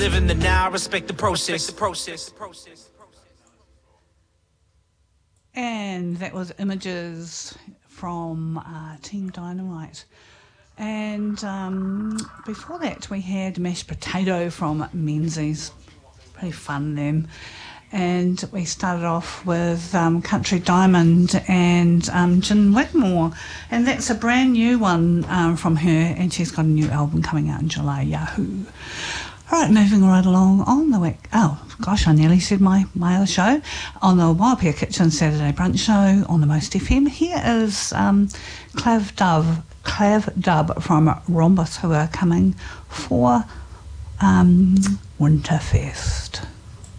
Live in the now, respect the process. And that was Images from Team Dynamite. And before that we had Mashed Potato from Menzies. Pretty fun them. And we started off with Country Diamond and Jen Whitmore. And that's a brand new one from her, and she's got a new album coming out in July, Yahoo! All right, moving right along on the I nearly said my other show, on the Wild Pear Kitchen Saturday Brunch Show on the Most FM. Here is Clav Dub from Rhombus, who are coming for Winterfest.